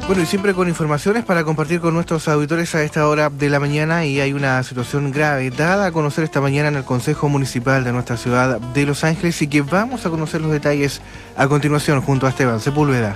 Bueno, y siempre con informaciones para compartir con nuestros auditores a esta hora de la mañana, y hay una situación grave dada a conocer esta mañana en el Consejo Municipal de nuestra ciudad de Los Ángeles, y que vamos a conocer los detalles a continuación junto a Esteban Sepúlveda.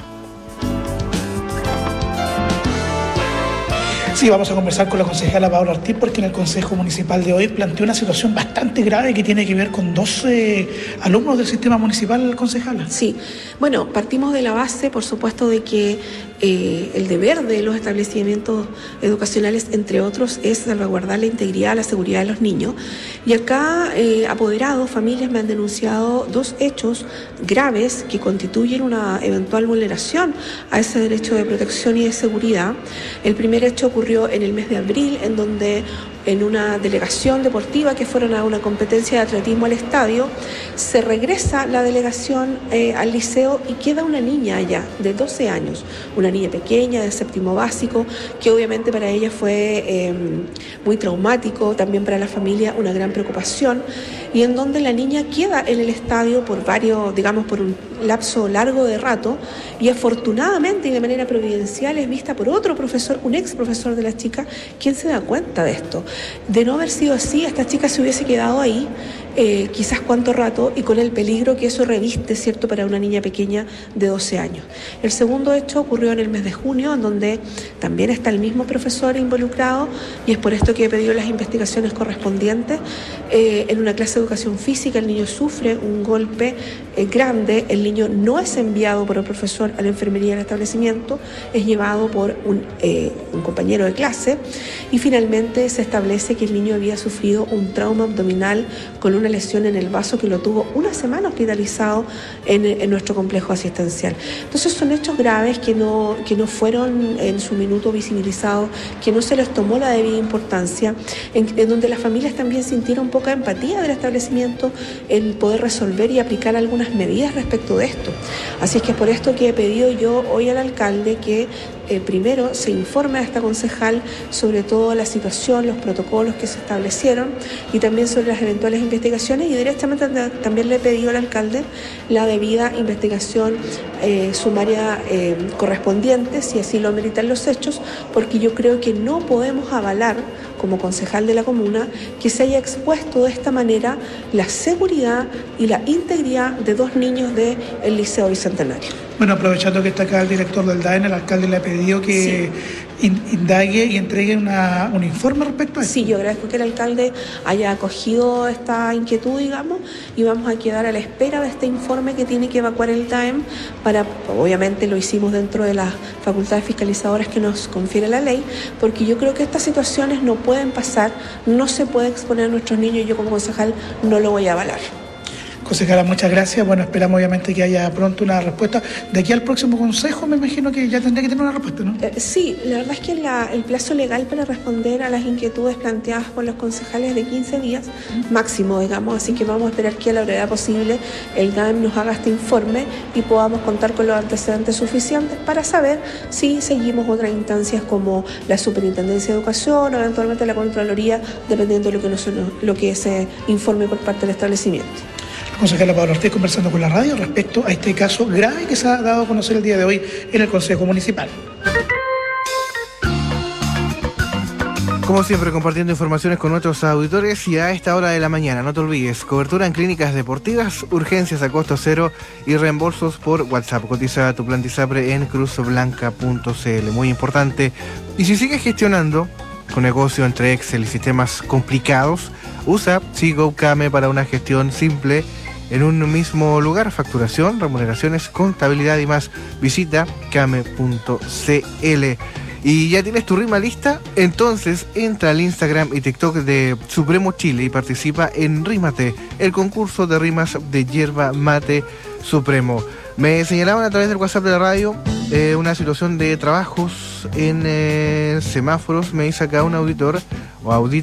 Sí, vamos a conversar con la concejala Paola Ortiz, porque en el Consejo Municipal de hoy planteó una situación bastante grave que tiene que ver con 12 alumnos del sistema municipal, concejala. Sí, bueno, partimos de la base, por supuesto, de que el deber de los establecimientos educacionales, entre otros, es salvaguardar la integridad, la seguridad de los niños. Y acá, apoderados, familias me han denunciado 2 hechos graves que constituyen una eventual vulneración a ese derecho de protección y de seguridad. El primer hecho ocurrió en el mes de abril, en donde en una delegación deportiva que fueron a una competencia de atletismo al estadio, se regresa la delegación al liceo y queda una niña allá de 12 años, una niña pequeña de 7º básico, que obviamente para ella fue muy traumático, también para la familia una gran preocupación, y en donde la niña queda en el estadio por un lapso largo de rato, y afortunadamente y de manera providencial es vista por otro profesor, un ex profesor de la chica, quien se da cuenta de esto. De no haber sido así, esta chica se hubiese quedado ahí, quizás cuánto rato, y con el peligro que eso reviste, ¿cierto?, para una niña pequeña de 12 años. El segundo hecho ocurrió en el mes de junio, en donde también está el mismo profesor involucrado, y es por esto que he pedido las investigaciones correspondientes. En una clase de educación física el niño sufre un golpe grande, el niño no es enviado por el profesor a la enfermería del establecimiento, es llevado por un compañero de clase, y finalmente se establece que el niño había sufrido un trauma abdominal con una lesión en el vaso que lo tuvo una semana hospitalizado en nuestro complejo asistencial. Entonces son hechos graves que no fueron en su minuto visibilizados, que no se les tomó la debida importancia, en donde las familias también sintieron poca empatía del establecimiento en poder resolver y aplicar algunas medidas respecto de esto. Así es que es por esto que he pedido yo hoy al alcalde que primero se informe a esta concejal sobre toda la situación, los protocolos que se establecieron, y también sobre las eventuales investigaciones, y directamente también le he pedido al alcalde la debida investigación sumaria correspondiente, si así lo ameritan los hechos, porque yo creo que no podemos avalar, como concejal de la comuna, que se haya expuesto de esta manera la seguridad y la integridad de 2 niños del Liceo Bicentenario. Bueno, aprovechando que está acá el director del DAEN, el alcalde le ha pedido que indague y entregue un informe respecto a esto. Sí, yo agradezco que el alcalde haya acogido esta inquietud, digamos, y vamos a quedar a la espera de este informe que tiene que evacuar el DAEM obviamente lo hicimos dentro de las facultades fiscalizadoras que nos confiere la ley, porque yo creo que estas situaciones no pueden pasar, no se puede exponer a nuestros niños, y yo como concejal no lo voy a avalar. Concejala, muchas gracias. Bueno, esperamos obviamente que haya pronto una respuesta. De aquí al próximo consejo me imagino que ya tendría que tener una respuesta, ¿no? Sí, la verdad es que el plazo legal para responder a las inquietudes planteadas por los concejales es de 15 días máximo, digamos, así que vamos a esperar que a la brevedad posible el DAEM nos haga este informe y podamos contar con los antecedentes suficientes para saber si seguimos otras instancias como la Superintendencia de Educación o eventualmente la Contraloría, dependiendo de lo que se informe por parte del establecimiento. La concejala Paola Ortiz conversando con la radio respecto a este caso grave que se ha dado a conocer el día de hoy en el Consejo Municipal. Como siempre, compartiendo informaciones con nuestros auditores, y a esta hora de la mañana, no te olvides, cobertura en clínicas deportivas, urgencias a costo cero y reembolsos por WhatsApp. Cotiza tu plan Tisapre en cruzblanca.cl. Muy importante. Y si sigues gestionando con negocio entre Excel y sistemas complicados, usa GoCame para una gestión simple en un mismo lugar: facturación, remuneraciones, contabilidad y más. Visita came.cl. ¿Y ya tienes tu rima lista? Entonces entra al Instagram y TikTok de Supremo Chile y participa en Rímate, el concurso de rimas de yerba mate Supremo. Me señalaban a través del WhatsApp de la radio una situación de trabajos en semáforos. Me dice acá un auditor o